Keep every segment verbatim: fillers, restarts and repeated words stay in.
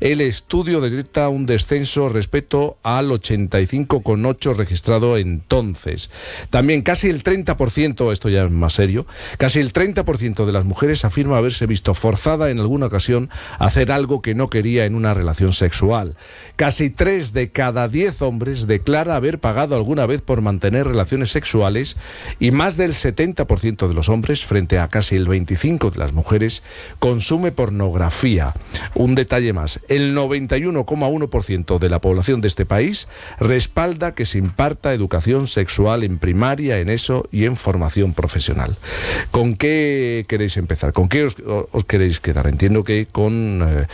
El estudio detecta un descenso respecto al ochenta y cinco coma ocho registrado entonces. También casi el treinta por ciento, esto ya es más serio, casi el treinta por ciento de las mujeres afirma haberse visto forzada en alguna ocasión a hacer algo que no quería en una relación sexual. Casi tres de cada diez hombres declara haber pagado alguna vez por mantener relaciones sexuales y más del setenta por ciento de los hombres, frente a casi el veinticinco por ciento de las mujeres, consume pornografía. Un detalle más, el noventa y uno coma uno por ciento de la población de este país respalda que se imparta educación sexual en primaria, en eso y en formación profesional. ¿Con qué queréis empezar? ¿Con qué os, os queréis quedar? Entiendo que con eh,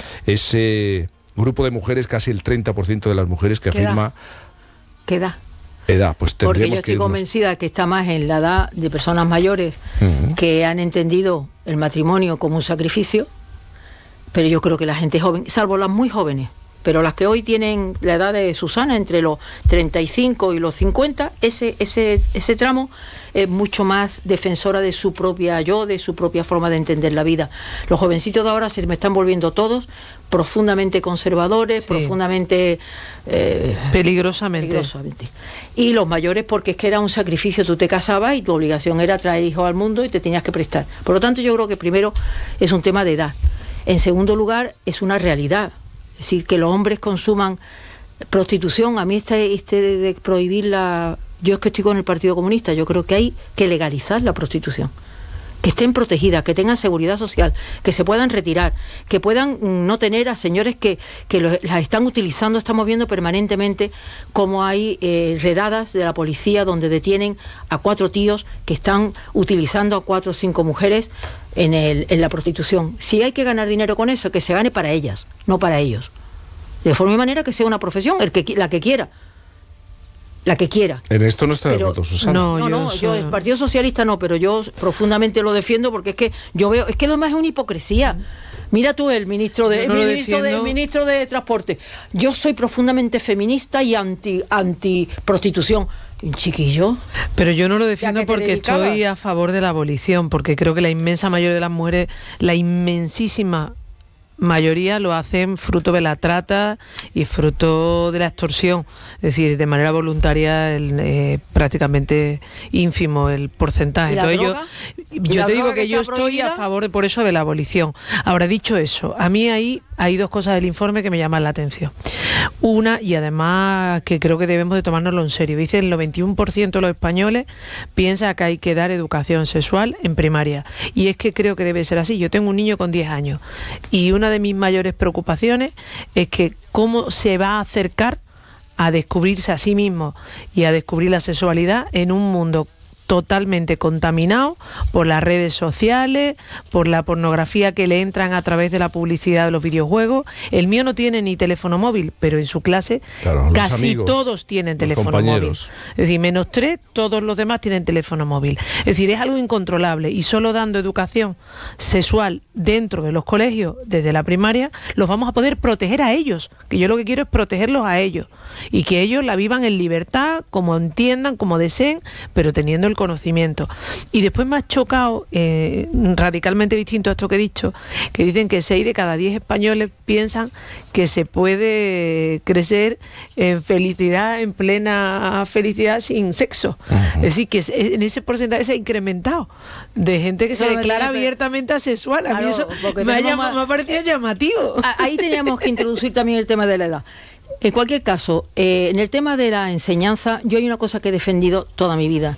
ese grupo de mujeres, casi el treinta por ciento de las mujeres que afirma... ¿Qué edad? Edad, pues tendríamos Porque yo estoy que convencida que está más en la edad de personas mayores uh-huh. que han entendido el matrimonio como un sacrificio, pero yo creo que la gente joven, salvo las muy jóvenes, pero las que hoy tienen la edad de Susana, entre los treinta y cinco y los cincuenta, ese, ese, ese tramo es mucho más defensora de su propia yo, de su propia forma de entender la vida. Los jovencitos de ahora se me están volviendo todos profundamente conservadores, sí. profundamente... Eh, peligrosamente. peligrosamente. Y los mayores porque es que era un sacrificio, tú te casabas y tu obligación era traer hijos al mundo y te tenías que prestar. Por lo tanto, yo creo que primero es un tema de edad. En segundo lugar, es una realidad. Es decir, que los hombres consuman prostitución. A mí este, este de, de prohibir la... Yo es que estoy con el Partido Comunista, yo creo que hay que legalizar la prostitución. Que estén protegidas, que tengan seguridad social, que se puedan retirar, que puedan no tener a señores que, que los, las están utilizando. Estamos viendo permanentemente cómo hay eh, redadas de la policía donde detienen a cuatro tíos que están utilizando a cuatro o cinco mujeres en, el, en la prostitución. Si hay que ganar dinero con eso, que se gane para ellas, no para ellos. De forma y manera que sea una profesión, el que, la que quiera. La que quiera. En esto no está de acuerdo, Susana. No, no, no, yo, el Partido Socialista no, pero yo profundamente lo defiendo porque es que yo veo, es que además es una hipocresía. Mira tú, el ministro de, no el ministro de, ministro de Transporte. Yo soy profundamente feminista y anti, anti prostitución. Chiquillo. Pero yo no lo defiendo porque estoy a favor de la abolición, porque creo que la inmensa mayoría de las mujeres, la inmensísima mayoría lo hacen fruto de la trata y fruto de la extorsión, es decir, de manera voluntaria, el, eh, prácticamente ínfimo el porcentaje. Entonces yo, yo te digo que, que yo estoy prohibida? a favor de, por eso de la abolición. Ahora, dicho eso, a mí ahí hay dos cosas del informe que me llaman la atención. Una, y además que creo que debemos de tomárnoslo en serio, dice el noventa y uno por ciento de los españoles piensa que hay que dar educación sexual en primaria, y es que creo que debe ser así. Yo tengo un niño con diez años y una de mis mayores preocupaciones es que cómo se va a acercar a descubrirse a sí mismo y a descubrir la sexualidad en un mundo totalmente contaminado por las redes sociales, por la pornografía que le entran a través de la publicidad de los videojuegos. El mío no tiene ni teléfono móvil, pero en su clase claro, casi amigos, todos tienen teléfono móvil. Es decir, menos tres, todos los demás tienen teléfono móvil. Es decir, es algo incontrolable, y solo dando educación sexual dentro de los colegios, desde la primaria, los vamos a poder proteger a ellos, que yo lo que quiero es protegerlos a ellos, y que ellos la vivan en libertad, como entiendan, como deseen, pero teniendo el conocimiento. Y después me ha chocado, eh, radicalmente distinto a esto que he dicho, que dicen que seis de cada diez españoles piensan que se puede crecer en felicidad, en plena felicidad sin sexo. Uh-huh. Es decir, que en ese porcentaje se ha incrementado de gente que se declara abiertamente asexual. A mí claro, eso me ha, llama, más... me ha parecido llamativo. Ahí teníamos que introducir también el tema de la edad. En cualquier caso, eh, en el tema de la enseñanza, yo hay una cosa que he defendido toda mi vida,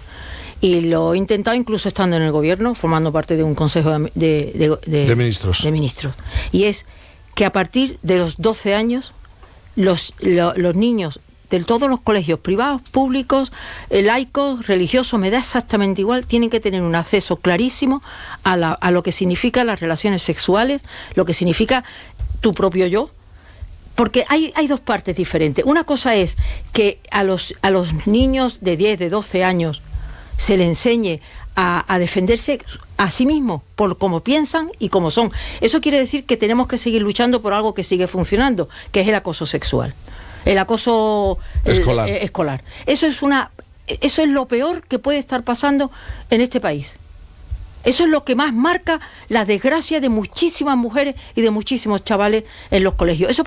y lo he intentado incluso estando en el gobierno, formando parte de un consejo de, de, de, de, ministros. de ministros, y es que a partir de los doce años los, lo, los niños de todos los colegios privados, públicos, laicos, religiosos, me da exactamente igual, tienen que tener un acceso clarísimo a, la, a lo que significa las relaciones sexuales, lo que significa tu propio yo. Porque hay, hay dos partes diferentes. Una cosa es que a los, a los niños de diez, de doce años se le enseñe a, a defenderse a sí mismos por cómo piensan y cómo son. Eso quiere decir que tenemos que seguir luchando por algo que sigue funcionando, que es el acoso sexual, el acoso escolar. El, el, escolar. Eso es una, eso es lo peor que puede estar pasando en este país. Eso es lo que más marca la desgracia de muchísimas mujeres y de muchísimos chavales en los colegios. Eso